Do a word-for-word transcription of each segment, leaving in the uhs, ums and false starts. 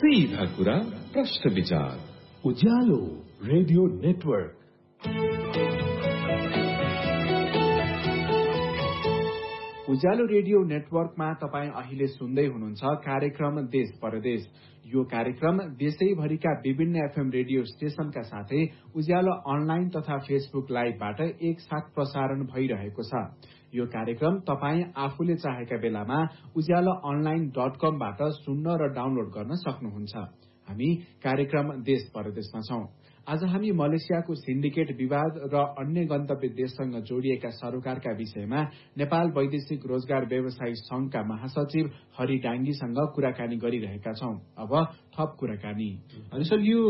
सीधा कुरा प्रश्न विचार उज्यालो रेडियो नेटवर्क। उज्यालो रेडियो नेटवर्कमा तपाईं अहिले सुन्दै हुनुहुन्छ कार्यक्रम देश परदेश। यो कार्यक्रम देशैभरिका विभिन्न एफएम रेडियो स्टेशनका साथै उज्यालो अनलाइन तथा फेसबुक लाइभबाट एक साथ प्रसारण भइरहेको छ। यो कार्यक्रम तपाईं आफूले चाहेका बेलामा उज्यालो अनलाइन डट कमबाट सुन्न र डाउनलोड गर्न सक्नुहुन्छ। हामी कार्यक्रम देश परदेशमा छौं। आज हामी मलेसियाको सिन्डिकेट विवाद र अन्य गन्तव्य देशसँग जोडिएका सरोकारका विषयमा नेपाल वैदेशिक रोजगार व्यवसायी संघका महासचिव हरि डाङ्गीसँग कुराकानी गरिरहेका छौं। अब थप कुराकानी। अनि सर, यो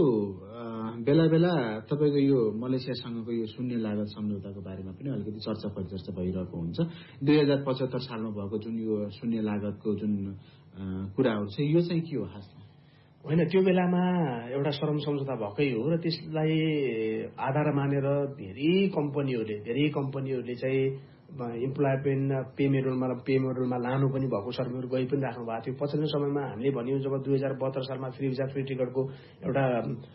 बेला बेला तपाईको यो मलेसियासँगको यो शून्य लागत सम्झौताको बारेमा पनि अलिकति चर्चा परिचर्चा भइरहेको हुन्छ। दुई हजार पचहत्तर सालमा भएको जुन यो शून्य लागतको जुन कुराहरू छ, यो चाहिँ के हो खासमा? होइन, त्यो बेलामा एउटा श्रम सम्झौता भएकै हो र त्यसलाई आधार मानेर धेरै कम्पनीहरूले धेरै कम्पनीहरूले चाहिँ इम्प्लोयमेन्ट पेमेरोलमा पेमेरोलमा लानु पनि भएको श्रमिकहरू गइ पनि राख्नु भएको थियो। पछिल्लो समयमा हामीले भन्यौँ जब दुई हजार बहत्तर सालमा फ्री भिजा फ्री टिकटको एउटा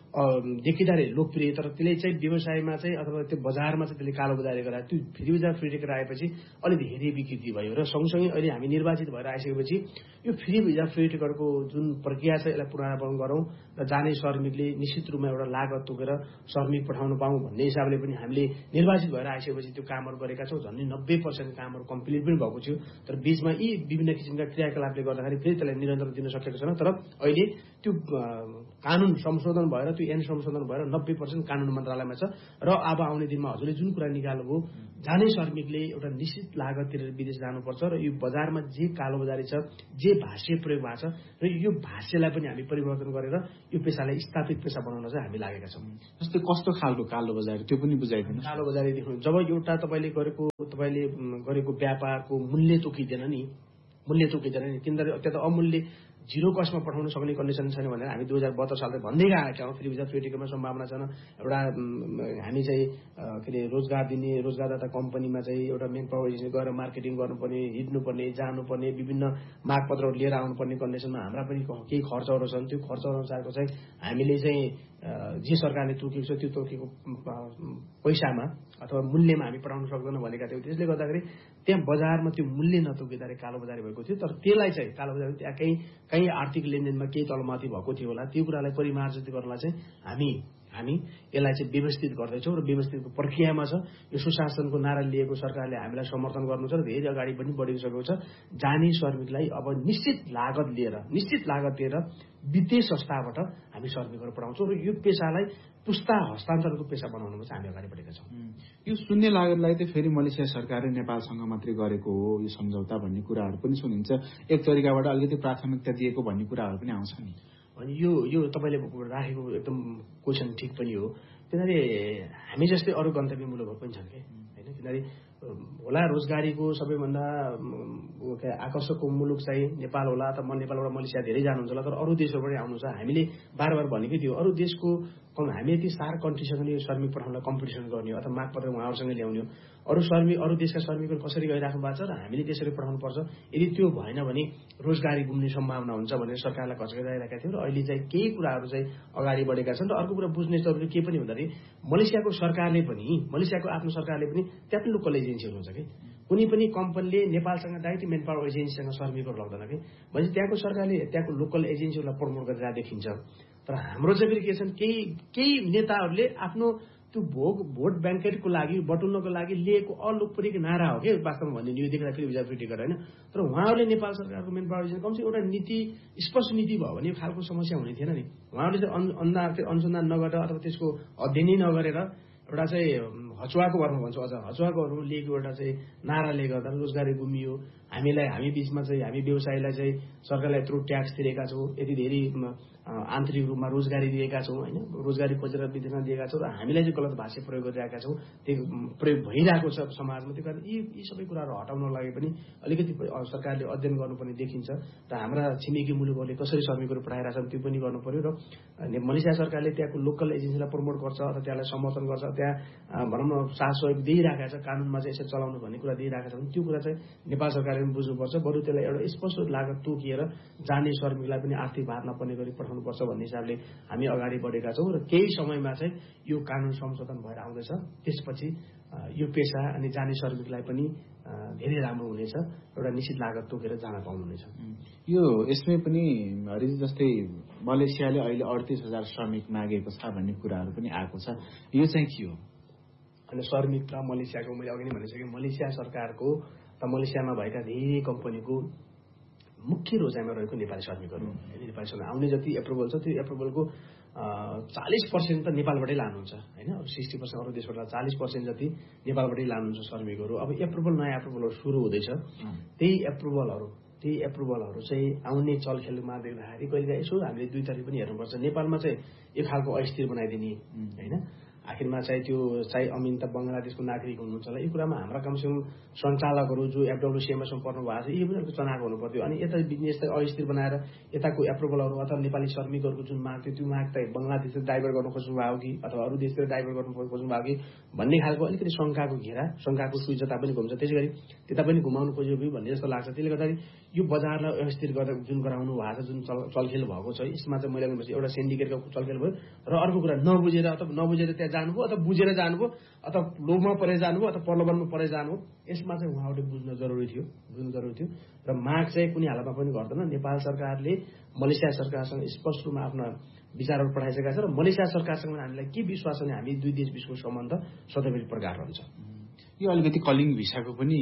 देखिदार लोकप्रिय, तर त्यसले चाहिँ व्यवसायमा चाहिँ अथवा त्यो बजारमा चाहिँ त्यसले कालो बजारी गरायो। त्यो फ्री भिजा फ्री टिकट आएपछि अलि धेरै विकृति भयो र सँगसँगै अहिले हामी निर्वाचित भएर आइसकेपछि यो फ्री भिजा फ्री टिकटको जुन प्रक्रिया छ यसलाई पुनरावलोकन गरौँ र जाने श्रमिकले निश्चित रूपमा एउटा लागत तोकेर श्रमिक पठाउन पाऊँ भन्ने हिसाबले पनि हामीले निर्वाचित भएर आइसकेपछि त्यो कामहरू गरेका छौँ। झन्डै नब्बे पर्सेन्ट कामहरू कम्प्लिट पनि भएको थियो, तर बीचमा यी विभिन्न किसिमका क्रियाकलापले गर्दाखेरि फेरि त्यसलाई निरन्तर दिन सकेको छैन। तर अहिले त्यो कानून संशोधन भएर त्यो एन संशोधन भएर नब्बे पर्सेन्ट कानून मन्त्रालयमा छ र अब आउने दिनमा हजुरले जुन कुरा निकाल्नुभयो, जाने श्रमिकले एउटा निश्चित लागत तिरेर विदेश जानुपर्छ र यो बजारमा जे कालो बजारी छ, जे भाष्य प्रयोग भएको छ र यो भाष्यलाई पनि हामी परिवर्तन गरेर यो पेसालाई स्थापित पेसा बनाउन चाहिँ हामी लागेका छौँ। जस्तै कस्तो खालको कालो बजारी, त्यो पनि बुझाइदिनु। कालो बजारी देख्नु, जब एउटा तपाईँले गरेको तपाईँले गरेको व्यापारको मूल्य तोकिँदैन नि, मूल्य तोकिँदैन नि किनभने त्यो त अमूल्य जिरो कस्टमा पठाउन सक्ने कन्डिसन छैन भनेर हामी दुई हजार बहत्तर सालले भन्दै आएका हौँ। फ्री भिजा फ्री टिकटमा सम्भावना छैन। एउटा हामी चाहिँ के अरे रोजगार दिने रोजगारदाता कम्पनीमा चाहिँ एउटा मेन पावर एजेन्सी गएर मार्केटिङ गर्नुपर्ने, हिँड्नुपर्ने, जानुपर्ने, विभिन्न मागपत्रहरू लिएर आउनुपर्ने कन्डिसनमा हाम्रा पनि केही खर्चहरू छन्। त्यो खर्च अनुसारको चाहिँ हामीले चाहिँ जे सरकारले तोकेको छ त्यो तोकेको पैसामा अथवा मूल्यमा हामी पठाउन सक्दैनौँ भनेका थियौँ। त्यसले गर्दाखेरि त्यहाँ बजारमा त्यो मूल्य नतोकिँदाखेरि कालो बजारी भएको थियो। तर त्यसलाई चाहिँ कालो बजारी त्यहाँ कहीँ कहीँ आर्थिक लेनदेनमा केही तलमाथि भएको थियो होला, त्यो कुरालाई परिमार्जित गर्नलाई चाहिँ हामी हामी यसलाई चाहिँ व्यवस्थित गर्दैछौँ र व्यवस्थितको प्रक्रियामा छ। यो सुशासनको नारा लिएको सरकारले हामीलाई समर्थन गर्नु छ र धेरै अगाडि पनि बढिसकेको छ। जाने श्रमिकलाई अब निश्चित लागत लिएर निश्चित लागत लिएर वित्तीय संस्थाबाट हामी श्रमिकहरू पठाउँछौँ र यो पेसालाई पुस्ता हस्तान्तरणको पेसा बनाउनुमा चाहिँ हामी अगाडि बढेका छौँ। यो शून्य लागतलाई चाहिँ फेरि मलेसिया सरकारले नेपालसँग मात्रै गरेको हो यो सम्झौता भन्ने कुराहरू पनि सुनिन्छ। एक तरिकाबाट अलिकति प्राथमिकता दिएको भन्ने कुराहरू पनि आउँछ नि। अनि यो यो तपाईँले राखेको एकदम क्वेसन ठिक पनि हो। किनभने हामी जस्तै अरू गन्तव्य मुलुकहरू पनि छन् कि होइन। किनभने होला रोजगारीको सबैभन्दा आकर्षकको मुलुक चाहिँ नेपाल होला, त म नेपालबाट मलेसिया धेरै जानुहुन्छ होला, तर अरू देशहरूबाट आउनु छ। हामीले बार बार भनेकै थियो अरू देशको हामी यति सार कन्ट्रीसँग यो श्रमिक पठाउनलाई कम्पिटिसन गर्ने हो अथवा मागपत्र उहाँहरूसँग ल्याउने हो। अरू श्रमिक अरू देशका श्रमिकहरू कसरी गइराख्नु भएको छ र हामीले त्यसरी पठाउनुपर्छ। यदि त्यो भएन भने रोजगारी गुम्ने सम्भावना हुन्छ भनेर सरकारलाई घचघचाइरहेका थियौँ र अहिले चाहिँ केही कुराहरू चाहिँ अगाडि बढेका छन्। र अर्को कुरा बुझ्ने जरुरी के पनि हुँदाखेरि मलेसियाको सरकारले पनि मलेसियाको आफ्नो सरकारले पनि त्यहाँ पनि लोकल एजेन्सीहरू हुन्छ कि कुनै पनि कम्पनीले नेपालसँग डाइरेक्ट मेन पावर एजेन्सीसँग श्रमिकहरू लाग्दैन कि भनेपछि त्यहाँको सरकारले त्यहाँको लोकल एजेन्सीहरूलाई प्रमोट गरेर देखिन्छ। तर हाम्रो चाहिँ फेरि के छन्, केही केही नेताहरूले आफ्नो त्यो भोग भोट ब्याङ्केटको लागि बटुल्नको लागि लिएको अलोकप्रिय नारा हो कि वास्तवमा भन्ने यो देख्दा फेरि भिजा फ्री टिकट होइन। तर उहाँहरूले नेपाल सरकारको मेन पावर एजेन्सी कमसे एउटा नीति स्पष्ट नीति भयो भने यो खालको समस्या हुने थिएन नि। उहाँहरूले चाहिँ अन्धा अनुसन्धान नगरेर अथवा त्यसको अध्ययनै नगरेर एउटा चाहिँ हचुवाको भरमा भन्छौँ, अझ हचुवाको भरमा लिएको एउटा चाहिँ नाराले गर्दा रोजगारी गुमियो। हामीलाई हामी बिचमा चाहिँ हामी व्यवसायलाई चाहिँ सरकारलाई यत्रो ट्याक्स तिरेका छौँ, यति धेरै आन्तरिक रूपमा रोजगारी दिएका छौँ होइन, रोजगारी खोजेर विदेशमा दिएका छौँ र हामीलाई चाहिँ गलत भाषा प्रयोग गरिरहेका छौँ। त्यो प्रयोग भइरहेको छ समाजमा। त्यो कारण यी यी सबै कुराहरू हटाउन लागि पनि अलिकति सरकारले अध्ययन गर्नुपर्ने देखिन्छ र हाम्रा छिमेकी मुलुकहरूले कसरी श्रमिकहरू पठाइरहेका छन् त्यो पनि गर्नु पर्यो। र मलेसिया सरकारले त्यहाँको लोकल एजेन्सीलाई प्रमोट गर्छ अथवा त्यसलाई समर्थन गर्छ, त्यहाँ भनौँ न साथ सहयोग दिइरहेका छ, कानुनमा चाहिँ यसरी चलाउनु भन्ने कुरा दिइरहेका छ भने त्यो कुरा चाहिँ नेपाल सरकारले सरकारले पनि बुझ्नुपर्छ, बरु त्यसलाई एउटा स्पष्ट लागत तोकिएर जाने श्रमिकलाई पनि आर्थिक भार नपर्ने गरी पठाउनुपर्छ भन्ने हिसाबले हामी अगाडि बढेका छौँ र केही समयमा चाहिँ यो कानुन संशोधन भएर आउँदैछ। त्यसपछि यो पेसा अनि जाने श्रमिकलाई पनि धेरै राम्रो हुनेछ, एउटा निश्चित लागत तोकेर जान पाउनुहुनेछ। यो यसमै पनि हरि जस्तै मलेसियाले अहिले अडतिस हजार श्रमिक मागेको छ भन्ने कुराहरू पनि आएको छ, यो चाहिँ के हो? अनि श्रमिक र मलेसियाको मैले अघि नै भनिसकेँ, मलेसिया सरकारको र मलेसियामा भएका धेरै कम्पनीको मुख्य रोजाइमा रहेको नेपाली श्रमिकहरू, नेपाली श्रमिक आउने जति एप्रुभल छ त्यो एप्रुभलको चालिस पर्सेन्ट त नेपालबाटै लानुहुन्छ होइन, सिक्सटी पर्सेन्ट अरू देशबाट चालिस पर्सेन्ट जति नेपालबाटै लानुहुन्छ श्रमिकहरू। अब एप्रुभल नयाँ एप्रुभलहरू सुरु हुँदैछ, त्यही एप्रुभलहरू त्यही एप्रुभलहरू चाहिँ आउने चलखेलमा देख्दाखेरि कहिले यसो हामीले दुई तर्फ पनि हेर्नुपर्छ। नेपालमा चाहिँ एक खालको अस्थिर बनाइदिने होइन, आखिरमा चाहिँ त्यो चाहिँ अमिन त बङ्गलादेशको नागरिक हुनुहुन्छ होला, यो कुरामा हाम्रा कमसेकम सञ्चालकहरू जो एफडब्ल्युसिएमएसमा पर्नु भएको छ यो पनि अलिक चनाको हुनु पर्थ्यो। अनि यता बिजनेसलाई अस्थिर बनाएर यताको एप्रुभलहरू अथवा नेपाली श्रमिकहरूको जुन माग थियो त्यो माग त बङ्गलादेशले डाइभर्ट गर्न खोज्नु भयो कि अथवा अरू देशतिर डाइभर्ट गर्नु खोज्नु भयो कि भन्ने खालको अलिकति शङ्काको घेरा, शङ्काको सुई जता पनि घुम्छ, त्यसै गरी त्यता पनि घुमाउनु खोज्यो कि भन्ने जस्तो लाग्छ। त्यसले गर्दाखेरि यो बजारलाई अस्थिर गरेर जुन गराउनु भएको छ, जुन चलखेल भएको छ, यसमा चाहिँ मैले भनेपछि एउटा सिन्डिकेटको चलखेल भयो र अर्को कुरा नबुझेर अथवा नबुझेर त्यहाँ जानुभयो अथवा बुझेर जानुभयो अथवा लोभमा परेर जानुभयो अथवा प्रलोभनमा परेर जानुभयो, यसमा चाहिँ उहाँहरूले बुझ्न जरुरी थियो बुझ्नु जरुरी थियो र माग चाहिँ कुनै हालतमा पनि गर्दैन। नेपाल सरकारले मलेसिया सरकारसँग स्पष्ट रूपमा आफ्ना विचारहरू पठाइसकेका छ र मलेसिया सरकारसँग हामीलाई के विश्वास छ भने हामी दुई देश बिचको सम्बन्ध सधैँभरि प्रगाढ रहन्छ। यो अलिकति कलिङ भिसाको पनि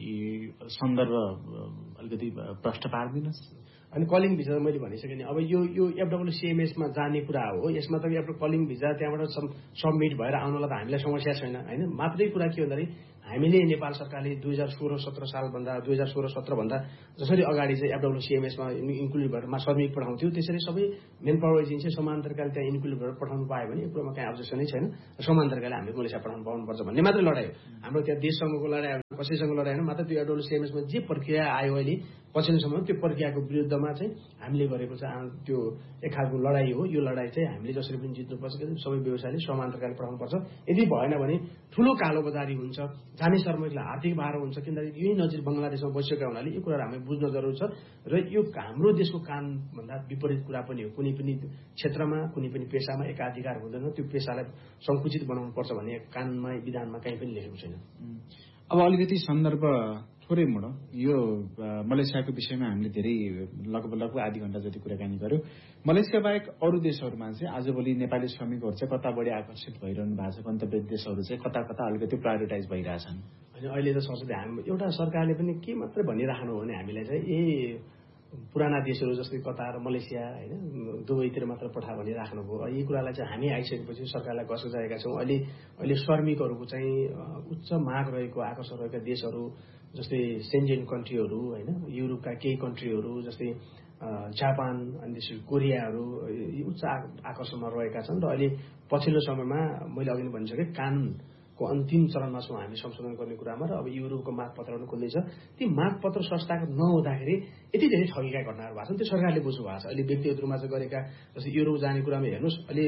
सन्दर्भ अलिकति प्रश्न पारिदिनुहोस्। अनि कलिङ भिजा मैले भनिसकेँ नि, अब यो यो एफडब्ल्युसिएमएसमा जाने कुरा हो, यसमा त एउटा कलिङ भिजा त्यहाँबाट सबमिट भएर आउनलाई त हामीलाई समस्या छैन होइन। मात्रै कुरा के भन्दाखेरि हामीले नेपाल सरकारले दुई हजार सोह्र सत्र सालभन्दा दुई हजार सोह्र सत्रभन्दा जसरी अगाडि चाहिँ एफडब्ल्युसिएमएसमा इन्क्लुड भएर श्रमिक पठाउँथ्यो, त्यसरी सबै मेन पावर एजेन्सी समान तरिकाले त्यहाँ इन्क्लुड भएर पठाउनु पायो भने यो कुरामा काहीँ अब्जेक्सनै छैन। समान तरिकाले हामीले मलेसिया पठाउनु पाउनुपर्छ भन्ने मात्रै लडाइ हो हाम्रो। त्यहाँ देशसँगको लडाइ कसैसँग लडाइ होइन, मात्र त्यो एफडब्ल्युसिएमएसमा जे प्रक्रिया आयो अहिले पछिल्लो समयमा त्यो प्रक्रियाको विरुद्धमा चाहिँ हामीले गरेको चाहिँ त्यो एक खालको लडाइ हो। यो लडाइ चाहिँ हामीले जसरी पनि जित्नुपर्छ कि सबै व्यवसायले समान तरिकाले पठाउनुपर्छ। यदि भएन भने ठुलो कालोबजारी हुन्छ, जाने श्रमिकलाई आर्थिक भार हुन्छ, किनभने यही नजिक बङ्गलादेशमा बसिसकेका हुनाले यो कुराहरू हामी बुझ्न जरुरी छ। र यो हाम्रो देशको कानूनभन्दा विपरीत कुरा पनि हो। कुनै पनि क्षेत्रमा कुनै पनि पेसामा एकाधिकार हुँदैन, त्यो पेसालाई सङ्कुचित बनाउनुपर्छ भन्ने कानूनमा विधानमा कहीँ पनि लेखेको छैन। अब अलिकति सन्दर्भ थोरै मोड यो मलेसियाको विषयमा हामीले धेरै लगभग लगभग आधी घण्टा जति कुराकानी गर्यौँ। मलेसिया बाहेक अरू देशहरूमा चाहिँ आजभोलि नेपाली श्रमिकहरू चाहिँ कता बढी आकर्षित भइरहनु भएको छ, गन्तव्य देशहरू चाहिँ कता कता अलिकति प्रायोरिटाइज भइरहेछन्। अनि अहिले त सरसरी हामी एउटा सरकारले पनि के मात्रै भनिराख्नु हो भने हामीलाई चाहिँ ए पुराना देशहरू जस्तै कतार मलेसिया होइन दुबईतिर मात्र पठा भनिराख्नु भयो। यी कुरालाई चाहिँ हामी आइसकेपछि सरकारलाई गसो जाएका छौँ। अहिले अहिले श्रमिकहरूको चाहिँ उच्च माग रहेको आकर्षण रहेका देशहरू जस्तै सेन्जेन कन्ट्रीहरू होइन, युरोपका केही कन्ट्रीहरू जस्तै जापान अनि त्यसपछि कोरियाहरू यी उच्च आकर्षणमा रहेका छन्। र अहिले पछिल्लो समयमा मैले अघि नै भनिसकेँ कानुनको अन्तिम चरणमा छौँ हामी संशोधन गर्ने कुरामा। र अब युरोपको मागपत्रहरू खुल्दैछ। ती मागपत्र संस्थागत नहुँदाखेरि यति धेरै ठगीका घटनाहरू भएको छन्, त्यो सरकारले बुझ्नु भएको छ। अहिले व्यक्तिगत रूपमा चाहिँ गरेका जस्तै युरोप जाने कुरामा हेर्नुहोस्, अहिले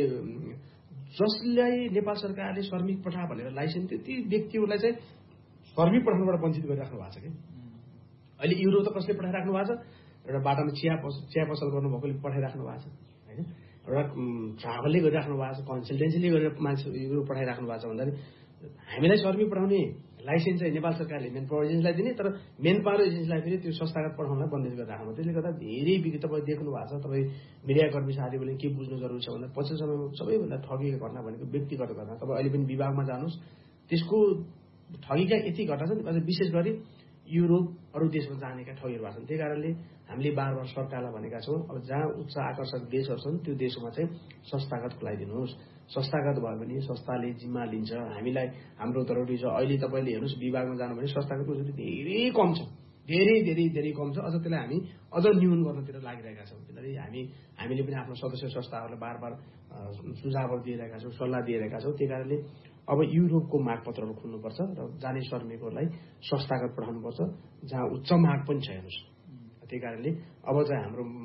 जसलाई नेपाल सरकारले श्रमिक पठा भनेर लाइसेन्स थियो ती व्यक्तिहरूलाई चाहिँ श्रमिक पठाउनबाट वञ्चित गरिराख्नु भएको छ कि। अहिले युरोप त कसले पठाइराख्नु भएको छ, एउटा बाटामा चिया पस चिया पसल गर्नुभएकोले पठाइराख्नु भएको छ होइन, एउटा ट्राभलले गरिराख्नु भएको छ, कन्सल्टेन्सीले गरेर मान्छे युरोप पठाइराख्नु भएको छ भन्दाखेरि हामीलाई श्रमिक पठाउने लाइसेन्स चाहिँ नेपाल सरकारले मेन पावर एजेन्सीलाई दिने, तर मेन पावर एजेन्सीलाई फेरि त्यो संस्थागत पठाउनलाई बन्देज गरिराख्नु। त्यसले गर्दा धेरै विगत तपाईँ देख्नु भएको छ। तपाईँ मिडियाकर्मी साथीहरूले के बुझ्नु जरुरी छ भन्दा पछिल्लो समयमा सबैभन्दा ठगीको घटना भनेको व्यक्तिगत घटना। तपाईँ अहिले पनि विभागमा जानुहोस्, त्यसको ठगीका यति घटना छन्, अझ विशेष गरी युरोप अरू देशमा जानेका ठगीहरू भएको छन्। त्यही कारणले हामीले बार बार सरकारलाई भनेका छौँ, अब जहाँ उच्च आकर्षक देशहरू छन् त्यो देशमा चाहिँ संस्थागत खुलाइदिनुहोस्। संस्थागत भयो भने संस्थाले जिम्मा लिन्छ। हामीलाई हाम्रो जरुरी छ। अहिले तपाईँले हेर्नुहोस् विभागमा जानु भने संस्थागतको धेरै कम छ, धेरै धेरै धेरै कम छ। अझ त्यसलाई हामी अझ न्यून गर्नतिर लागिरहेका छौँ। किनभने हामी हामीले पनि आफ्नो सदस्य संस्थाहरूलाई बार बार सुझावहरू दिइरहेका छौँ, सल्लाह दिइरहेका छौँ। त्यही कारणले अब युरोपको मागपत्रहरू खुल्नुपर्छ र जाने श्रमिकहरूलाई संस्थागत पठाउनुपर्छ जहाँ उच्च माग पनि छ हेर्नुहोस्। त्यही कारणले अब चाहिँ हाम्रो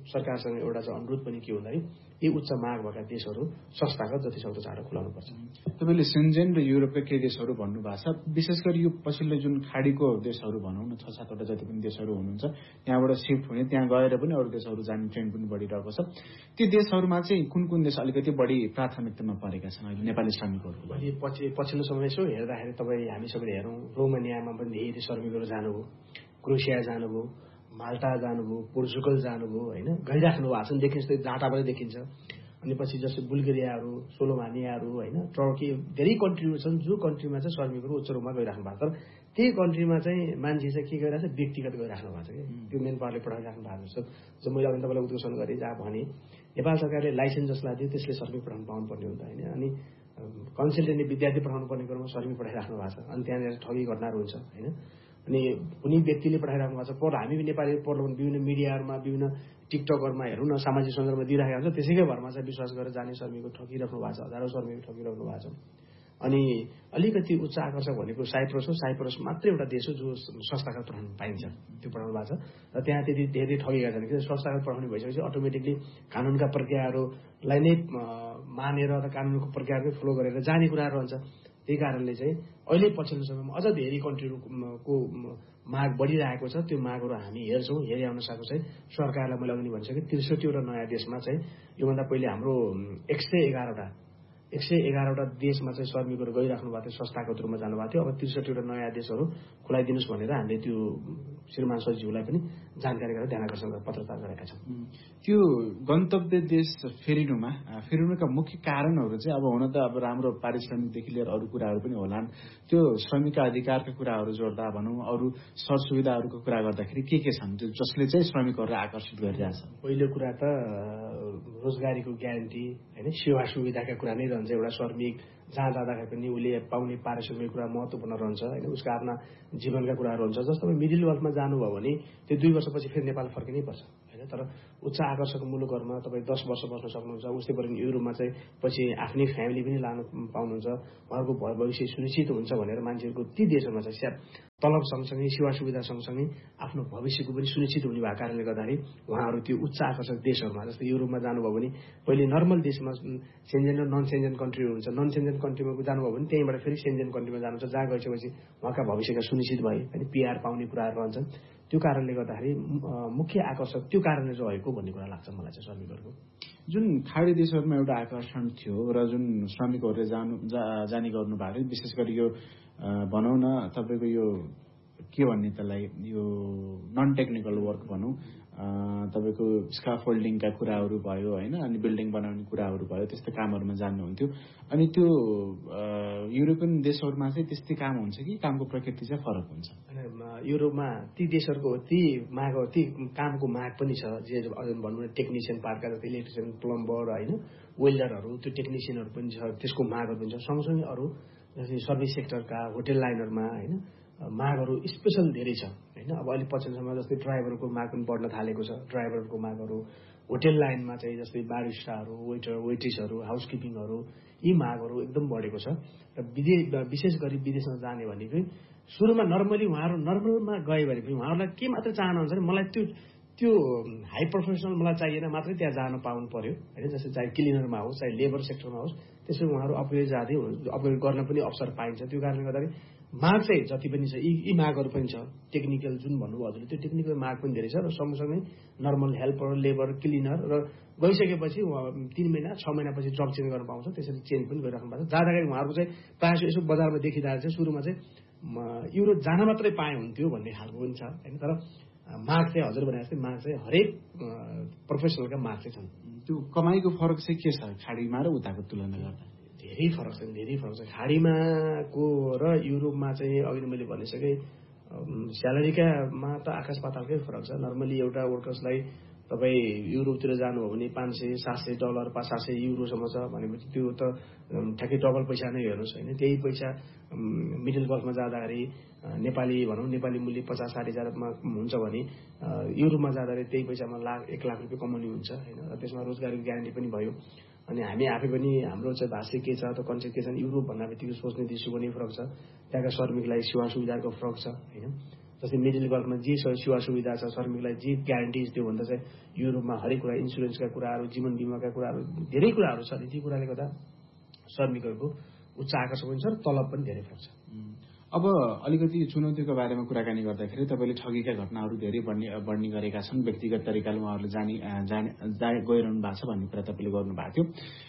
सरकारसँग एउटा चाहिँ अनुरोध पनि के भन्दाखेरि यी उच्च माग भएका देशहरू संस्थागत जतिसक्दो चाँडो खुलाउनुपर्छ। तपाईँले सेन्जेन र युरोपका केही देशहरू भन्नुभएको छ, विशेष गरी यो पछिल्लो जुन खाडीको देशहरू भनौँ न, छ सातवटा जति पनि देशहरू हुनुहुन्छ त्यहाँबाट सिफ्ट हुने, त्यहाँ गएर पनि अरू देशहरू जाने ट्रेन्ड पनि बढिरहेको छ। त्यो देशहरूमा चाहिँ कुन कुन देश अलिकति बढी प्राथमिकतामा परेका छन् अहिले नेपाली श्रमिकहरूको? अहिले पछि पछिल्लो समय यसो हेर्दाखेरि तपाईँ हामी सबैले हेरौँ, रोमानियामा पनि धेरै श्रमिकहरू जानुभयो, क्रोएसिया जानुभयो, माल्टा जानुभयो, पोर्चुगल जानुभयो, होइन गइराख्नु भएको छ देखिन्छ, डाटाबाटै देखिन्छ। अनि पछि जस्तै बुल्गेरियाहरू, सोलोभानियाहरू, होइन टर्की, धेरै कन्ट्रीहरू छन् जो कन्ट्रीमा चाहिँ श्रमिकहरू उच्च रूपमा गइराख्नु भएको छ। तर त्यही कन्ट्रीमा चाहिँ मान्छे चाहिँ के गरिरहेको छ, व्यक्तिगत गइराख्नु भएको छ कि त्यो मेन पावरले पठाइराख्नु भएको छ। जस्तो मैले अघि तपाईँलाई उद्घोषण गरेँ जहाँ भने नेपाल सरकारले लाइसेन्स जसलाई दियो त्यसले श्रमिक पठाउनु पाउनुपर्ने हुन्छ, होइन। अनि कन्सल्टेन्टले विद्यार्थी पठाउनु पर्ने क्रममा श्रमिक पठाइराख्नु भएको छ, अनि त्यहाँनिर ठगी घटनाहरू हुन्छ, होइन। अनि कुनै व्यक्तिले पठाइराख्नु भएको छ, पर हामी नेपाली पढ्नु विभिन्न मिडियाहरूमा, विभिन्न टिकटकहरूमा हेरौँ न, सामाजिक सञ्जालमा दिइराखेको हुन्छ, त्यसैकै भरमा चाहिँ विश्वास गरेर जाने श्रमिकहरू ठगिराख्नु भएको छ, हजारौँ श्रमिक ठगिराख्नु भएको छ। अनि अलिकति उच्च आकर्षक भनेको साइप्रस हो। साइप्रस मात्रै एउटा देश हो जो संस्थागत पठाउनु पाइन्छ, त्यो पठाउनु भएको छ र त्यहाँ त्यति धेरै ठगेका छन्। किन संस्थागत पठाउने भइसकेपछि अटोमेटिकली कानुनका प्रक्रियाहरूलाई नै मानेर र कानुनको प्रक्रियाकै फ्लो गरेर जाने कुरा रहन्छ। त्यही कारणले चाहिँ अहिले पछिल्लो समयमा अझ धेरै कन्ट्रीहरूको माग बढिरहेको छ। त्यो मागहरू हामी हेर्छौँ, हेरे अनुसारको चाहिँ सरकारलाई मैले अघि भनिसकेँ त्रिसठीवटा नयाँ देशमा चाहिँ योभन्दा पहिले हाम्रो एक सय एघारवटा एक सय एघारवटा देशमा चाहिँ श्रमिकहरू गइराख्नु भएको थियो, संस्थागत रूपमा जानुभएको थियो। अब त्रिसठीवटा नयाँ देशहरू खुलाइदिनुहोस् भनेर हामीले त्यो श्रीमान सचिवलाई पनि जानकारी गरेर ध्यान आकर्षण पत्रचार गरेका छौँ। त्यो गन्तव्य देश फेरिनुमा फेरिनुका मुख्य कारणहरू चाहिँ अब हुन त अब राम्रो पारिश्रमिकदेखि लिएर अरू कुराहरू पनि होलान्। त्यो श्रमिक अधिकारका कुराहरू जोड्दा भनौँ, अरू सर सुविधाहरूको कुरा गर्दाखेरि के के छन् जसले चाहिँ श्रमिकहरूलाई आकर्षित गरिरहेछ? पहिलो कुरा त रोजगारीको ग्यारेन्टी, होइन, सेवा सुविधाका कुरा नै रहन्छ। एउटा श्रमिक जहाँ जाँदाखेरि पनि उसले पाउने पारिश्रमिक कुरा महत्त्वपूर्ण रहन्छ, होइन। उसका आफ्ना जीवनका कुराहरू हुन्छ। जस्तो मिडल वेल्थमा जानुभयो भने त्यो दुई वर्षपछि फेरि नेपाल फर्किनै पर्छ, होइन। तर उच्च आकर्षक मुलुकहरूमा तपाईँ दस वर्ष बस्न सक्नुहुन्छ। उस्तै गरी युरोपमा चाहिँ पछि आफ्नै फ्यामिली पनि लानु पाउनुहुन्छ। उहाँहरूको भविष्य सुनिश्चित हुन्छ भनेर मान्छेहरूको ती देशहरूमा चाहिँ तलब सँगसँगै सेवा सुविधा सँगसँगै आफ्नो भविष्यको पनि सुनिश्चित हुने भएको कारणले गर्दाखेरि उहाँहरू त्यो उच्च आकर्षक देशहरूमा जस्तै युरोपमा जानुभयो भने पहिले नर्मल देशमा सेन्जेन र नन सेन्जेन कन्ट्रीहरू हुन्छ। नन सेन्जेन कन्ट्रीमा जानुभयो भने त्यहीँबाट फेरि सेन्जेन कन्ट्रीमा जानुहुन्छ, जहाँ गइसकेपछि उहाँका भविष्यका सुनिश्चित भए अनि पिआर पाउने कुराहरू रहन्छन्। त्यो कारणले गर्दाखेरि मुख्य आकर्षक त्यो कारणले रहेको भन्ने कुरा लाग्छ मलाई चाहिँ श्रमिकहरूको। जुन खाडी देशहरूमा एउटा आकर्षण थियो र जुन श्रमिकहरूले जानु जाने गर्नु भएको थियो, विशेष गरी यो भनौँ न तपाईँको यो के भन्ने त्यसलाई यो नन टेक्निकल वर्क भनौँ, तपाईँको स्काफोल्डिङका कुराहरू भयो, होइन, अनि बिल्डिङ बनाउने कुराहरू भयो, त्यस्तो कामहरूमा जान्नुहुन्थ्यो। अनि त्यो युरोपियन देशहरूमा चाहिँ त्यस्तै काम हुन्छ कि कामको प्रकृति चाहिँ फरक हुन्छ? युरोपमा ती देशहरूको ती माग ती कामको माग पनि छ, जे भनौँ न टेक्निसियन पार्टका जस्तै इलेक्ट्रिसियन, प्लम्बर, होइन, वेल्डरहरू, त्यो टेक्निसियनहरू पनि छ, त्यसको मागहरू पनि छ। सँगसँगै अरू जस्तै सर्भिस सेक्टरका होटेल लाइनहरूमा, होइन, मागहरू स्पेसल धेरै छ, होइन। अब अहिले पछिल्लो समयमा जस्तै ड्राइभरको माग पनि बढ्न थालेको छ। ड्राइभरको मागहरू होटेल लाइनमा चाहिँ जस्तै बारिस्टाहरू, वेटर वेट्रेसहरू, हाउसकिपिङहरू, यी मागहरू एकदम बढेको छ। र विदेश विशेष गरी विदेशमा जाने भनेकै सुरुमा नर्मली उहाँहरू नर्मलमा गए भने पनि उहाँहरूलाई के मात्र चाहनुहुन्छ भने मलाई त्यो त्यो हाई प्रोफेसनल मलाई चाहिएन, मात्रै त्यहाँ जान पाउनु पर्यो, होइन। जस्तै चाहे क्लिनरमा होस्, चाहे लेबर सेक्टरमा होस्, त्यसरी उहाँहरू अपग्रेड जाँदै अपग्रेड गर्न पनि अवसर पाइन्छ। त्यो कारणले गर्दाखेरि माग चाहिँ जति पनि छ, यी यी मागहरू पनि छ। टेक्निकल जुन भन्नुभयो हजुरले, त्यो टेक्निकल माग पनि धेरै छ र सँगसँगै नर्मल हेल्पर, लेबर, क्लिनर र गइसकेपछि तिन महिना छ महिनापछि जब चेन्ज गर्न पाउँछ। त्यसरी चेन्ज पनि गरिराख्नु भएको छ। जाँदाखेरि उहाँहरूको चाहिँ प्रायः यसो बजारमा देखिरहेको चाहिँ सुरुमा चाहिँ युरोप जान मात्रै पाए हुन्थ्यो भन्ने खालको पनि छ, होइन। तर माग चाहिँ हजुर भने जस्तै माग चाहिँ हरेक प्रोफेसनलका माग चाहिँ छन्। त्यो कमाइको फरक चाहिँ के छ खाडीमा र उताको तुलना गर्दा? धेरै फरक छ, धेरै फरक छ। खाडीमाको र युरोपमा चाहिँ अघि मैले भनिसकेँ स्यालेरीकामा त आकाश पातालकै फरक छ। नर्मली एउटा वर्कर्सलाई तपाईँ युरोपतिर जानुभयो भने पाँच सय सात सय डलर पाँच सात सय युरोसम्म छ भनेपछि त्यो त ठ्याक्कै डबल पैसा नै हेर्नुहोस्, होइन। त्यही पैसा मिडल क्लासमा जाँदाखेरि नेपाली भनौँ नेपाली मूल्य पचास साठी हजारमा हुन्छ भने युरोपमा जाँदाखेरि त्यही पैसामा लाख एक लाख रुपियाँ कमाउने हुन्छ, होइन। र त्यसमा रोजगारीको ग्यारेन्टी पनि भयो। अनि हामी आफै पनि हाम्रो चाहिँ भाषा के छ त कन्सेप्ट के छ, युरोप भन्दा बित्तिकै सोच्ने दृष्टिकोण पनि फरक छ। त्यहाँका श्रमिकलाई सेवा सुविधाको फरक छ, होइन। जस्तै मिडल क्लासमा जे सेवा सुविधा छ, श्रमिकलाई जे ग्यारेन्टिज त्यो भन्दा चाहिँ यो रूपमा हरेक कुरा इन्सुरेन्सका कुराहरू, जीवन बिमाका कुराहरू, धेरै कुराहरू छ। ती कुराले गर्दा श्रमिकहरूको उच्च आकर्षण पनि छ र तलब पनि धेरै पर्छ। अब अलिकति चुनौतीको बारेमा कुराकानी गर्दाखेरि तपाईँले ठगीका घटनाहरू धेरै बढ्ने बढ्ने गरेका छन्। व्यक्तिगत तरिकाले उहाँहरूले जाने जाने गइरहनु भएको छ भन्ने कुरा तपाईँले गर्नुभएको थियो।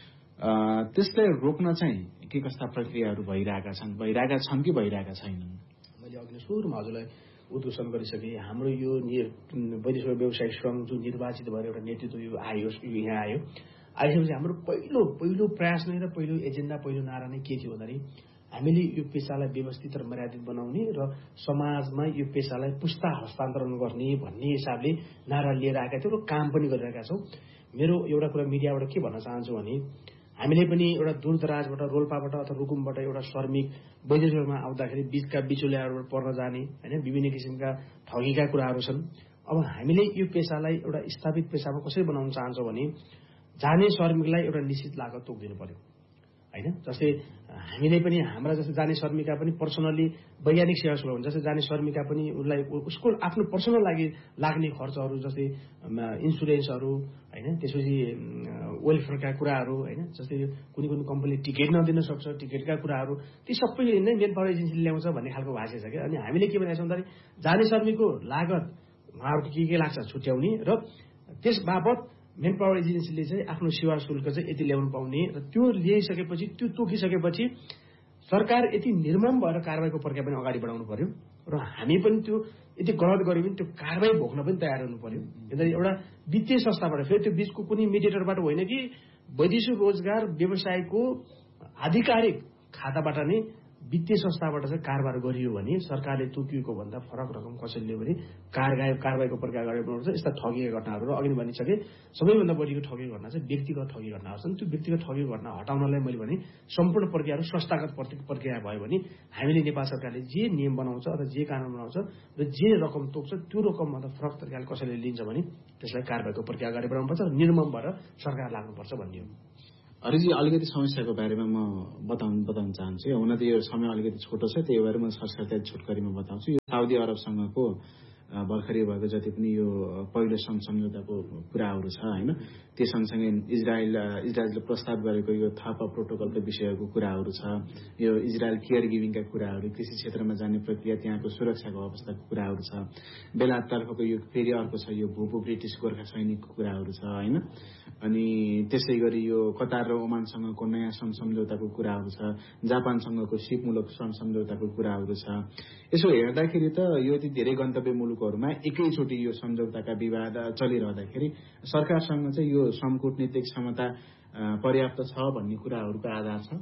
त्यसलाई रोक्न चाहिँ के कस्ता प्रक्रियाहरू भइरहेका छन् भइरहेका छन् कि भइरहेका छैनन्? मैले अघि सुरुमा हजुरलाई उद्घोषण गरिसकेँ। हाम्रो यो वैदेशिक व्यवसायिक सङ्घ जुन निर्वाचित भएर एउटा नेतृत्व यो आयो, यहाँ आयो आइसकेपछि हाम्रो पहिलो पहिलो प्रयास नै र पहिलो एजेन्डा, पहिलो नारा नै के थियो भन्दाखेरि हामीले यो पेसालाई व्यवस्थित र मर्यादित बनाउने र समाजमा यो पेसालाई पुस्ता हस्तान्तरण गर्ने भन्ने हिसाबले नारा लिएर आएका थियौँ र काम पनि गरिरहेका छौँ। मेरो एउटा कुरा मिडियाबाट के भन्न चाहन्छु भने हामीले पनि एउटा दूरदराजबाट, रोल्पाबाट अथवा रुकुमबाट एउटा श्रमिक वैदेशिकमा आउँदाखेरि बीचका बिचौलियाहरूबाट पर्न जाने होइन, विभिन्न किसिमका ठगीका कुराहरू छन्। अब हामीले यो पेसालाई एउटा स्थापित पेसामा कसरी बनाउन चाहन्छौँ भने जाने श्रमिकलाई एउटा निश्चित लागत तोकिदिनु पर्यो होइन। जस्तै हामीले पनि हाम्रा जस्तै जाने श्रमिकका पनि पर्सनली वैज्ञानिक सेवा सुरु हुन्छ। जस्तै जाने श्रमिकका पनि उसलाई उसको आफ्नो पर्सनल लागि लाग्ने खर्चहरू जस्तै इन्सुरेन्सहरू होइन, त्यसपछि वेलफेयरका कुराहरू होइन, जस्तै कुनै कुनै कम्पनीले टिकट नदिन सक्छ, टिकटका कुराहरू ती सबै नै मेन पावर एजेन्सीले ल्याउँछ भन्ने खालको भाषा छ क्या। अनि हामीले के भनेको छौँ भन्दाखेरि जाने श्रमिकको लागत उहाँहरूको के के लाग्छ छुट्याउने र त्यस बापत मेन पावर एजेन्सीले चाहिँ आफ्नो सेवा शुल्क चाहिँ यति ल्याउनु पाउने र त्यो ल्याइसकेपछि त्यो तोकिसकेपछि सरकार यति निर्मम भएर कारबाहीको प्रक्रिया पनि अगाडि बढाउनु पर्यो र हामी पनि त्यो यति गलत गऱ्यो भने त्यो कारबाही भोग्न पनि तयार हुनु पर्यो। किनभने एउटा वित्तीय संस्थाबाट फेरि त्यो बिचको कुनै मिडिएटरबाट होइन कि वैदेशिक रोजगार व्यवसायको आधिकारिक खाताबाट नै वित्तीय संस्थाबाट चाहिँ कारोबार गरियो भने सरकारले तोकिएको भन्दा फरक रकम कसैले लियो भने कारबाही कारबाहीको प्रक्रिया अगाडि बढाउनुपर्छ। यस्ता ठगीका घटनाहरू र अघि भनिसके सबैभन्दा बढीको ठगीको घटना चाहिँ व्यक्तिगत ठगी घटनाहरू छन्। त्यो व्यक्तिगत ठगीको घटना हटाउनलाई मैले भने सम्पूर्ण प्रक्रियाहरू संस्थागत प्रक्रिया भयो भने हामीले नेपाल सरकारले जे नियम बनाउँछ अथवा जे कानुन बनाउँछ र जे रकम तोक्छ त्यो रकमभन्दा फरक तरिकाले कसैले लिन्छ भने त्यसलाई कारबाहीको प्रक्रिया अगाडि बढाउनुपर्छ र निर्मम भएर सरकार लाग्नुपर्छ भन्ने हो। हरिजी, अलिकति समस्याको बारेमा म बताउनु बताउन चाहन्छु। हुन त यो समय अलिकति छोटो छ, त्यही भएर म सरसर्ती छोटकरीमा बताउँछु। यो साउदी अरबसँगको भर्खरै भएको जति पनि यो पहिलो सङ्घ सम्झौताको कुराहरू छ होइन, त्यो सँगसँगै इजरायल इजरायलले प्रस्ताव गरेको यो थापा प्रोटोकलका विषयको कुराहरू छ, यो इजरायल केयर गिभिङका कुराहरू, कृषि क्षेत्रमा जाने प्रक्रिया, त्यहाँको सुरक्षाको अवस्थाको कुराहरू छ। बेलायततर्फको यो फेरि अर्को छ यो भूपू ब्रिटिस गोर्खा सैनिकको कुराहरू छ होइन। अनि त्यसै गरी यो कतार र ओमानसँगको नयाँ श्रम सम्झौताको कुराहरू छ, जापानसँगको सिपमूलक श्रम सम्झौताको कुराहरू छ। यसो हेर्दाखेरि त यो यति धेरै गन्तव्य मुलुकहरूमा एकैचोटि यो सम्झौताका विवाद चलिरहँदाखेरि सरकारसँग चाहिँ यो श्रम कूटनीतिक क्षमता पर्याप्त छ भन्ने कुराहरूको आधार छ।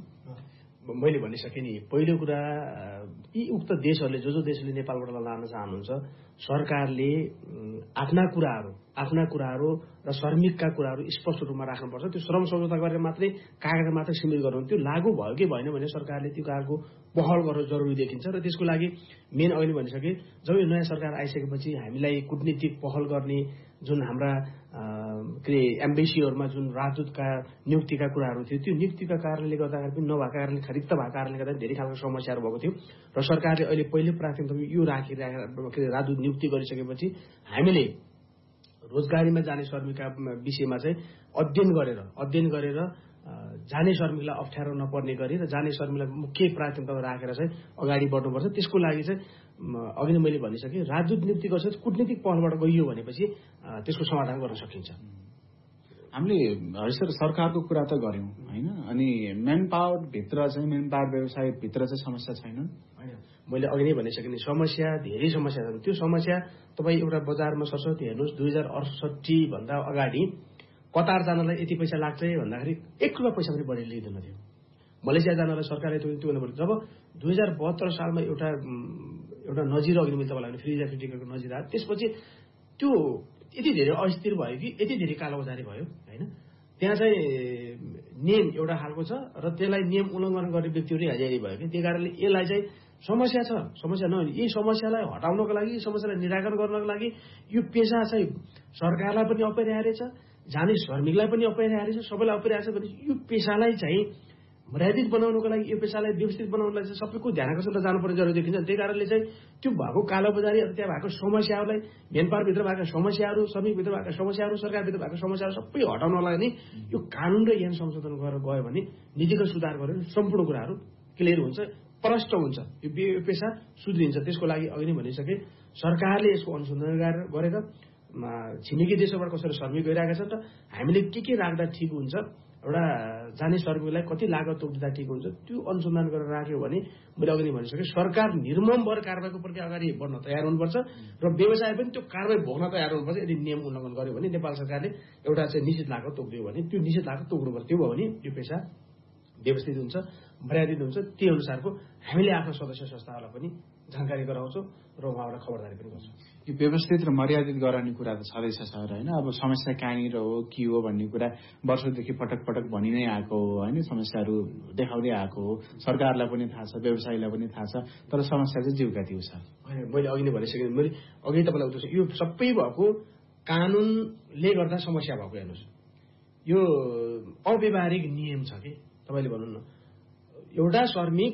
मैले भनिसकेँ नि, पहिलो कुरा यी उक्त देशहरूले जो जो देशले नेपालबाट लान चाहनुहुन्छ सरकारले आफ्ना कुराहरू आफ्ना कुराहरू र श्रमिकका कुराहरू स्पष्ट रूपमा राख्नुपर्छ। त्यो श्रम सम्झौता गरेर मात्रै कागज मात्रै सीमित गर्नु, त्यो लागू भयो कि भएन भने सरकारले त्यो कागजको पहल गर्न जरुरी देखिन्छ। र त्यसको लागि मेन अघि भनिसके जब यो नयाँ सरकार आइसकेपछि हामीलाई कूटनीतिक पहल गर्ने जुन हाम्रा के अरे एम्बेसीहरूमा जुन राजदूतका नियुक्तिका कुराहरू थियो त्यो नियुक्तिका कारणले गर्दाखेरि पनि नभएको कारणले रिक्त भएको कारणले गर्दा धेरै खालको समस्याहरू भएको थियो र सरकारले अहिले पहिलो प्राथमिकता यो राखिरहेको राजदूत नियुक्ति गरिसकेपछि हामीले रोजगारीमा जाने श्रमिकका विषयमा चाहिँ अध्ययन गरेर अध्ययन गरेर जाने श्रमिकलाई अप्ठ्यारो नपर्ने गरी र जाने श्रमिकलाई मुख्य प्राथमिकता राखेर चाहिँ अगाडि बढ्नुपर्छ। त्यसको लागि चाहिँ अघि नै मैले भनिसकेँ राजदूत नियुक्ति गर्छ, कूटनीतिक पहलबाट गइयो भनेपछि त्यसको समाधान गर्न सकिन्छ। हामीले हरिसर सरकारको कुरा त गऱ्यौँ होइन, अनि मेन पावर भित्र चाहिँ मेन पावर व्यवसाय भित्र चाहिँ समस्या छैन होइन। मैले अघि नै भनिसकेँ नि समस्या धेरै समस्या छन्। त्यो समस्या तपाईँ एउटा बजारमा सरस्वती हेर्नुहोस् दुई हजार अडसठी भन्दा अगाडि कतार जानलाई यति पैसा लाग्छ भन्दाखेरि एक रुपियाँ पैसा पनि बढी लिँदैन थियो। मलेसिया जानलाई सरकारले त्यो त्यो गर्नु जब दुई हजार बहत्तर सालमा एउटा एउटा नजिर अघि मैले तपाईँलाई फ्री फ्री टिकटको नजिर आयो, त्यसपछि त्यो यति धेरै अस्थिर भयो कि यति धेरै कालोबजारी भयो होइन। त्यहाँ चाहिँ नियम एउटा खालको छ र त्यसलाई नियम उल्लङ्घन गर्ने व्यक्तिहरू हाजिरी भयो कि, त्यही कारणले यसलाई चाहिँ समस्या छ। समस्या नभए यही समस्यालाई हटाउनको लागि समस्यालाई निराकरण गर्नको लागि यो पेसा चाहिँ सरकारलाई पनि अपरिहार्य छ, जाने श्रमिकलाई पनि अपरिहार्य छ, सबैलाई अपरिहार्य छ भने यो पेसालाई चाहिँ मर्यादित बनाउनको लागि यो पेसालाई व्यवस्थित बनाउनलाई चाहिँ सबैको ध्यान आकर्षण जानुपर्ने जरुरी देखिन्छ। त्यही कारणले चाहिँ त्यो भएको कालोबजारी अथवा त्यहाँ भएको समस्याहरूलाई मेन पावरभित्र भएका समस्याहरू, श्रमिकभित्र भएका समस्याहरू, सरकारभित्र भएका समस्याहरू सबै हटाउनलाई नै यो कानुन र ऐन संशोधन गरेर गयो भने नीतिगत सुधार गरेर सम्पूर्ण कुराहरू क्लियर हुन्छ, प्रष्ट हुन्छ, यो पेसा सुध्रिन्छ। त्यसको लागि अघि नै भनिसके सरकारले यसको अनुसन्धान गरेर छिमेकी देशबाट कसरी श्रमिक गइरहेका छन् र हामीले के के राख्दा ठिक हुन्छ, एउटा जाने श्रमिकलाई कति लागत तोक्दा ठिक हुन्छ, त्यो अनुसन्धान गरेर राख्यो भने मैले अघि नै भनिसकेँ सरकार निर्ममभर कारबाहीको प्रति अगाडि बढ्न तयार हुनुपर्छ र व्यवसाय पनि त्यो कारबाही भोग्न तयार हुनुपर्छ। यदि नियम उल्लङ्घन गर्यो भने नेपाल सरकारले एउटा चाहिँ निश्चित लागत तोक्दियो भने त्यो निश्चित लागत तोक्नुपर्छ। त्यो भयो भने यो पेसा व्यवस्थित हुन्छ, मर्यादित हुन्छ। त्यही अनुसारको हामीले आफ्नो सदस्य संस्थाहरूलाई पनि जानकारी गराउँछौँ र उहाँहरूलाई खबरदारी पनि गर्छौँ। यो व्यवस्थित र मर्यादित गराउने कुरा त छँदैछ सर होइन। अब समस्या कहाँनिर हो के हो भन्ने कुरा वर्षौँदेखि पटक पटक भनि नै आएको हो होइन, समस्याहरू देखाउँदै आएको हो, सरकारलाई पनि थाहा छ, व्यवसायीलाई पनि थाहा छ, तर समस्या चाहिँ जीवका त्यो छ। मैले अघि नै भनिसकेँ, मैले अघि तपाईँलाई उठाउँछु, यो सबै भएको कानुनले गर्दा समस्या भएको हेर्नुहोस्। यो अव्यवहारिक नियम छ कि तपाईँले भन्नु न, एउटा श्रमिक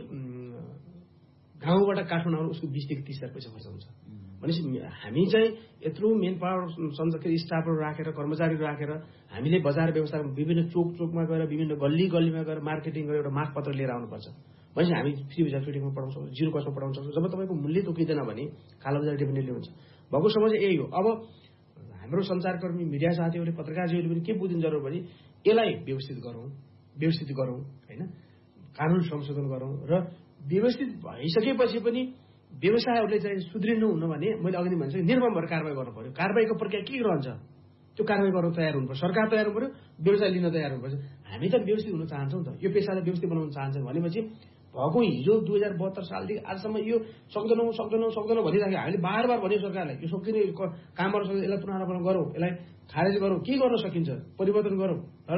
गाउँबाट काठमाडौँ उसको बिसदेखि तीस हजार पैसा खर्च हुन्छ भनेपछि हामी चाहिँ यत्रो मेन पावर संरक्षण स्टाफहरू राखेर कर्मचारी राखेर हामीले बजार व्यवस्थामा विभिन्न चोक चोकमा गएर विभिन्न गल्ली गल्लीमा गएर मार्केटिङ गरेर एउटा मागपत्र लिएर आउनुपर्छ। भनेपछि हामी फ्री भिजा फिटिङमा पठाउन सक्छौँ, जिरो कस्टमा पठाउन सक्छौँ। जब तपाईँको मूल्य तोकिँदैन भने कालोबजारी डेफिनेटली हुन्छ। भएको समस्या यही हो। अब हाम्रो सञ्चारकर्मी मिडिया साथीहरूले पत्रकारजीहरूले पनि के बुझ्नु जरुरी भने यसलाई व्यवस्थित गरौँ व्यवस्थित गरौँ होइन, कानुन संशोधन गरौँ र व्यवस्थित भइसकेपछि पनि व्यवसायहरूले चाहिँ सुध्रिनु हुन भने मैले अघि नै भन्छ निर्ममभर कारबाही गर्नु पर्यो। कारबाहीको प्रक्रिया के रहन्छ त्यो कारबाही गर्न तयार हुनुपर्छ, सरकार तयार हुनु पर्यो, व्यवसाय लिन तयार हुनुपर्छ। हामी त व्यवस्थित हुन चाहन्छौँ त, यो पेसालाई व्यवस्थित बनाउन चाहन्छौँ भनेपछि भएको हिजो दुई हजार बहत्तर सालदेखि आजसम्म यो सक्दैनौँ सक्दैनौँ सक्दैनौँ भनिराख्यो। हामीले बार बार भन्यो सरकारलाई यो सक्दिने काम गर्न सक्दैन, यसलाई पुनरावलोकन गरौँ, यसलाई खारेज गरौँ, के गर्न सकिन्छ परिवर्तन गरौँ। तर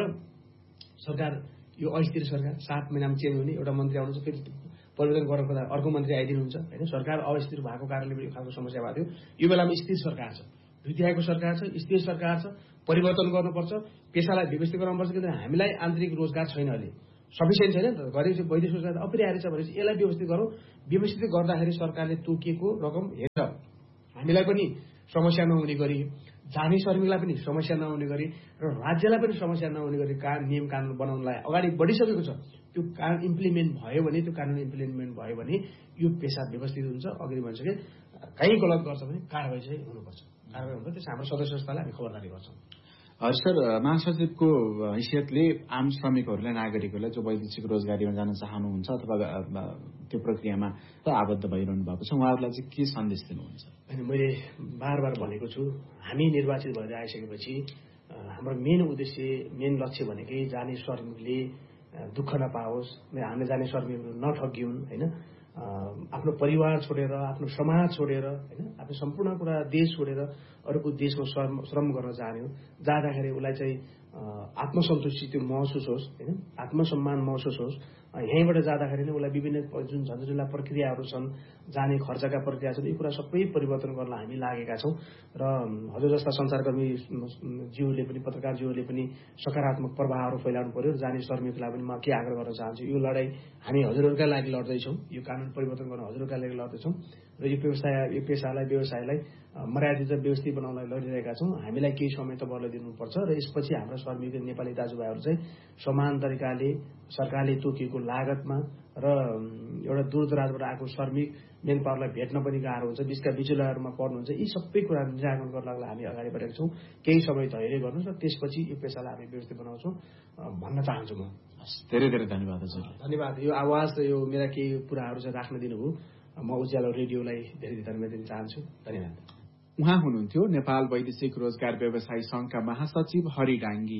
सरकार यो अस्थिर सरकार सात महिनामा चेन्ज हुने, एउटा मन्त्री आउनुहुन्छ फेरि परिवर्तन गर्न खोज्दा अर्को मन्त्री आइदिनुहुन्छ होइन। सरकार अस्थिर भएको कारणले यो खालको समस्या भएको थियो। यो बेलामा स्थिर सरकार छ, दुई तिहाईको सरकार छ, स्थिर सरकार छ, परिवर्तन गर्नुपर्छ, पेसालाई व्यवस्थित गराउनुपर्छ। किनभने हामीलाई आन्तरिक रोजगार छैन, अहिले सफिसियन्ट छैन नि त, घरि वैदेशिक रोजगार अपरिहार्य छ भनेपछि यसलाई व्यवस्थित गरौँ। व्यवस्थित गर्दाखेरि सरकारले तोकिएको रकम हेरेर हामीलाई पनि समस्या नहुने गरी, जाने श्रमिकलाई पनि समस्या नहुने गरी र राज्यलाई पनि समस्या नहुने गरी का नियम कानुन बनाउनलाई अगाडि बढिसकेको छ। त्यो कानुन इम्प्लिमेन्ट भयो भने त्यो कानुन इम्प्लिमेन्ट भयो भने यो पेसा व्यवस्थित हुन्छ। अघि भनिसके कहीँ गलत गर्छ भने कारबाही चाहिँ हुनुपर्छ, कारबाही हुन्छ। त्यस हाम्रो सदस्य संस्थालाई हामी खबरदारी गर्छौँ। हजुर सर, महासचिवको हैसियतले आम श्रमिकहरूलाई नागरिकहरूलाई जो वैदेशिक रोजगारीमा जान चाहनुहुन्छ अथवा त्यो प्रक्रियामा आबद्ध भइरहनु भएको छ उहाँहरूलाई चाहिँ के सन्देश दिनुहुन्छ? अनि मैले बार बार भनेको छु, हामी निर्वाचित भएर आइसकेपछि हाम्रो मेन उद्देश्य मेन लक्ष्य भनेकै जाने श्रमिकले दुःख नपाओस्, हामीले जाने श्रमिकहरू नठगिउन् होइन। आफ्नो परिवार छोडेर, आफ्नो समाज छोडेर होइन, आफ्नो सम्पूर्ण कुरा देश छोडेर अरूको देशमा श्रम श्रम गर्न जाने हो। जाँदाखेरि उसलाई चाहिँ आत्मसन्तुष्टि त्यो महसुस होस् होइन, आत्मसम्मान महसुस होस्। यहीँबाट जाँदाखेरि नै उसलाई विभिन्न जुन झन्झटिला प्रक्रियाहरू छन्, जाने खर्चका प्रक्रिया छन्, यी कुरा सबै परिवर्तन गर्न हामी लागेका छौँ। र हजुर जस्ता सञ्चारकर्मी ज्यूहरूले पनि पत्रकारज्यूहरूले पनि सकारात्मक प्रभावहरू फैलाउनु पर्यो। जाने श्रमिकलाई पनि म के आग्रह गर्न चाहन्छु, यो लडाईँ हामी हजुरहरूका लागि लड्दैछौँ, यो कानुन परिवर्तन गर्न हजुरहरूका लागि लड्दैछौँ र यो व्यवसाय यो पेसालाई व्यवसायलाई मर्यादित र व्यवस्थित बनाउनलाई लडिरहेका छौँ। हामीलाई केही समय त बदलाइ दिनुपर्छ र यसपछि हाम्रा श्रमिक नेपाली दाजुभाइहरू चाहिँ समान तरिकाले सरकारले तोकिएको लागतमा र एउटा दूरदराजबाट आएको श्रमिक मेन पावरलाई भेट्न पनि गाह्रो हुन्छ, बिचका बिचुलाहरूमा पर्नुहुन्छ। यी सबै कुरा निराकरण गर्नको लागि हामी अगाडि बढेका छौँ। केही समय धैर्य गर्नुहोस् र त्यसपछि यो पेसालाई हामी व्यवस्थित बनाउँछौँ भन्न चाहन्छु म। धेरै धेरै धन्यवाद हजुर। धन्यवाद। यो आवाज यो मेरा केही कुराहरू चाहिँ राख्न दिनुभयो, म उज्यालो रेडियोलाई धेरै धेरै धन्यवाद दिन चाहन्छु। धन्यवाद। उहाँ हुनुहुन्थ्यो नेपाल वैदेशिक रोजगार व्यवसायी संघका महासचिव हरि डाङ्गी।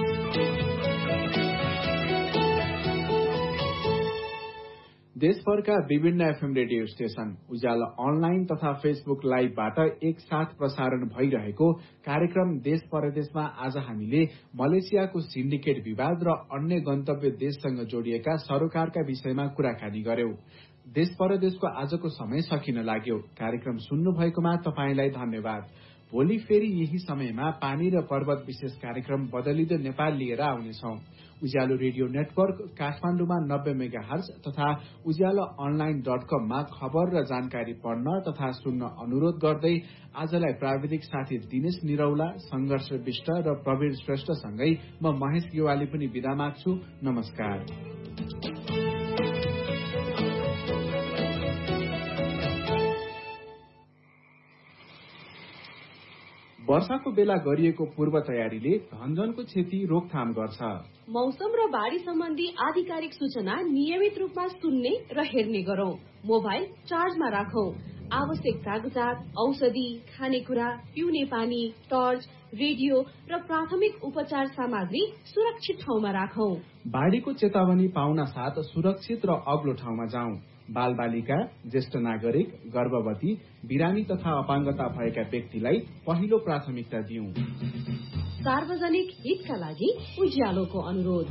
देशभरका विभिन्न एफएम रेडियो स्टेशन उज्यालो अनलाइन तथा फेसबुक लाइभबाट एकसाथ प्रसारण भइरहेको कार्यक्रम देश परदेशमा आज हामीले मलेसियाको सिन्डिकेट विवाद र अन्य गन्तव्य देशसँग जोडिएका सरोकारका विषयमा कुराकानी गर्यौं। देश परदेशको आजको समय सकिन लाग्यो। कार्यक्रम सुन्नु भएकोमा तपाईंलाई धन्यवाद। भोलि फेरि यही समयमा पानी र पर्वत विशेष कार्यक्रम बदलिँदो नेपाल लिएर आउनेछौं। उज्यालो रेडियो नेटवर्क काठमाडौँमा नब्बे मेगा हर्ज तथा उज्यालो अनलाइन डट कममा खबर र जानकारी पढ्न तथा सुन्न अनुरोध गर्दै आजलाई प्राविधिक साथी दिनेश निरौला, संघर्ष विष्ट र प्रवीण श्रेष्ठसँगै म महेश गेवाली पनि बिदा माग्छु। नमस्कार। वर्षाको बेला गरिएको पूर्व तयारीले धनजनको क्षति रोकथाम गर्छ। मौसम र बाढ़ी सम्बन्धी आधिकारिक सूचना नियमित रूपमा सुन्ने र हेर्ने गरौं। मोबाइल चार्जमा राखौं। आवश्यक कागजात, औषधि, खानेकुरा, पिउने पानी, टर्च, रेडियो र प्राथमिक उपचार सामग्री सुरक्षित ठाउँमा राखौं। बाढ़ीको चेतावनी पाउन साथ सुरक्षित र अग्लो ठाउँमा जाउँ। बाल बालिका, ज्येष्ठ नागरिक, गर्भवती, बिरामी तथा अपाङ्गता भएका व्यक्तिलाई पहिलो प्राथमिकता दिउँ। सार्वजनिक हितका लागि उज्यालोको अनुरोध।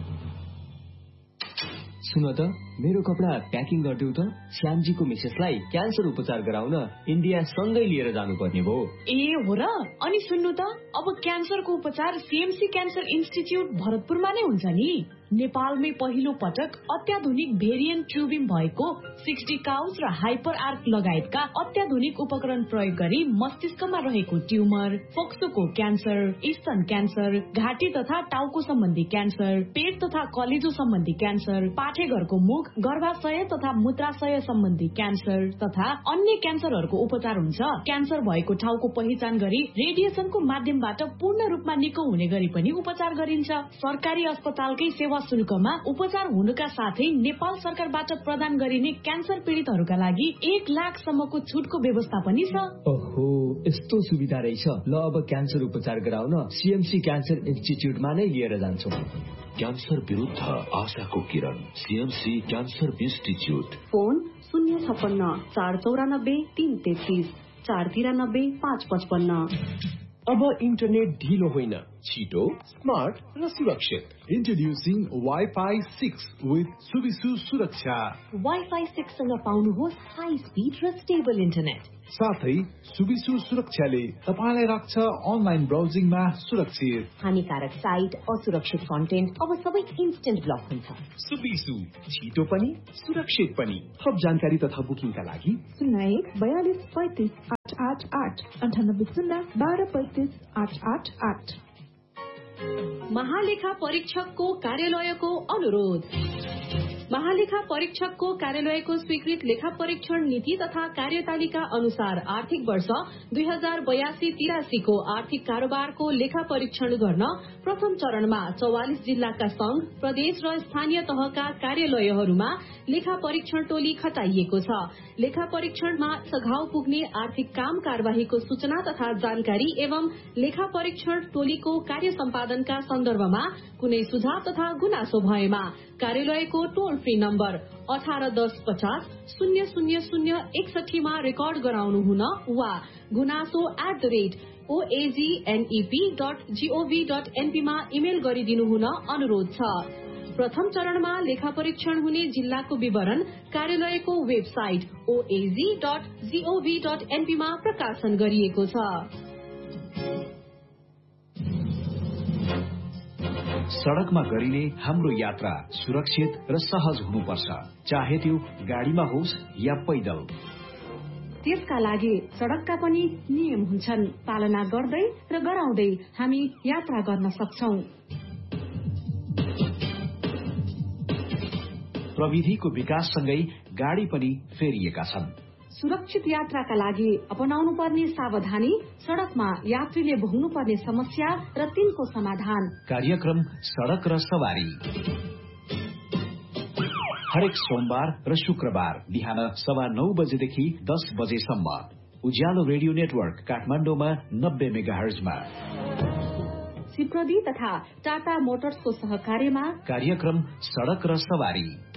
सुन त, मेरो कपडा प्याकिङ गरिदेऊ त। श्यामजीको मिसेसलाई क्यान्सर उपचार गराउन इन्डिया सँगै लिएर जानुपर्ने भयो। ए हो र? अनि सुन्नु त, अब क्यान्सरको उपचार सीएमसी क्यान्सर इन्स्टिच्युट भरतपुरमा नै हुन्छ नि। नेपालमै पहिलो पटक अत्याधुनिक भेरिएन्ट ट्युबिङ भएको सिक्सटी काउज र हाइपर आर्क लगायतका अत्याधुनिक उपकरण प्रयोग गरी मस्तिष्कमा रहेको ट्युमर, फोक्सोको क्यान्सर, स्तन क्यान्सर, घाँटी तथा टाउको सम्बन्धी क्यान्सर, पेट तथा कलेजो सम्बन्धी क्यान्सर, पाठेघरको मुख, गर्भाशय तथा मूत्राशय सम्बन्धी क्यान्सर तथा अन्य क्यान्सरहरूको उपचार हुन्छ। क्यान्सर भएको ठाउँको पहिचान गरी रेडिएसनको माध्यमबाट पूर्ण रूपमा निको हुने गरी पनि उपचार गरिन्छ। सरकारी अस्पतालकै सेवा शुल्कमा उपचार हुनुका साथै नेपाल सरकारबाट प्रदान गरिने क्यान्सर पीड़ितहरूका लागि एक लाखसम्मको छुटको व्यवस्था पनि छ। ओहो, यस्तो सुविधा रहेछ। ल, अब क्यान्सर उपचार गराउन सीएमसी क्यान्सर इन्स्टिच्युटमा नै लिएर जान्छौँ। क्यान्सर विरुद्ध आशाको किरण, सीएमसी क्यान्सर इन्स्टिच्युट। फोन शून्य छप्पन्न चार चौरानब्बे तीन तेत्तीस चार तिरानब्बे पाँच पचपन्न। अब इन्टरनेट ढिलो होइन, छिटो, स्मार्ट र सुरक्षित। इन्ट्रोड्युसिङ वाइफाई सिक्स विथ सुविसु सुरक्षा। वाइफाई सिक्स सँग पाउनुहोस् हाई स्पिड र स्टेबल इन्टरनेट। साथै सुविसु सुरक्षाले तपाईलाई राख्छ अनलाइन ब्राउजिङमा सुरक्षित। हानिकारक साइट, असुरक्षित कन्टेन्ट अब सबै इन्स्टेन्ट ब्लक हुन्छ। सुविसु, छिटो पनि सुरक्षित पनि। थप जानकारी तथा बुकिङका लागि शून्य एक बयालिस पैंतिस आठ आठ आठ अन्ठानब्बे शून्य बाह्र पैंतिस आठ आठ आठ। महालेखा परीक्षकको कार्यालयको अनुरोध। महालेखा परीक्षकको कार्यालयको स्वीकृत लेखा परीक्षण नीति तथा कार्यतालिका अनुसार आर्थिक वर्ष दुई हजार बयासी तिरासीको आर्थिक कारोबारको लेखा परीक्षण गर्न प्रथम चरणमा चौवालिस जिल्लाका संघ, प्रदेश र स्थानीय तहका कार्यालयहरूमा लेखा परीक्षण टोली खटाइएको छ। लेखा परीक्षणमा सघाउ पुग्ने आर्थिक काम कार्यवाहीको सूचना तथा जानकारी एवं लेखा परीक्षण टोलीको कार्य सम्पादनका सन्दर्भमा कुनै सुझाव तथा गुनासो भएमा कार्यालयको टोल फ्री नम्बर अठार दस पचास शून्य शून्य शून्य एकसठीमा रेकर्ड गराउनु हुन वा गुनासो at the rate ओएजीएनईपी dot gov dot एनपीमा email गरिदिनु हुन अनुरोध छ। प्रथम चरणमा लेखा परीक्षण हुने जिल्लाको विवरण कार्यालयको वेबसाइट ओएजी डट जीओभी डट एनपीमा प्रकाशन गरिएको छ। सड़कमा गरिने हाम्रो यात्रा सुरक्षित र सहज हुनुपर्छ, चाहे त्यो गाडीमा होस् या पैदल। त्यसका लागि सड़कका पनि नियम हुन्छन्। पालना गर्दै र गराउँदै हामी यात्रा गर्न सक्छौं। प्रविधिको विकाससँगै गाडी पनि फेरिएका छन्। सुरक्षित यात्राका लागि अपनाउनु पर्ने सावधानी, सड़कमा यात्रीले भोग्नु पर्ने समस्या र तिनको समाधान। कार्यक्रम सड़क र सवारी हरेक सोमबार र शुक्रबार बिहान सवा नौ बजेदेखि दस बजेसम्म उज्यालो रेडियो नेटवर्क काठमाडौँमा नब्बे मेगा हर्जमा। सिप्रदी तथा टाटा मोटर्सको सहकार्यमा कार्यक्रम सड़क र सवारी।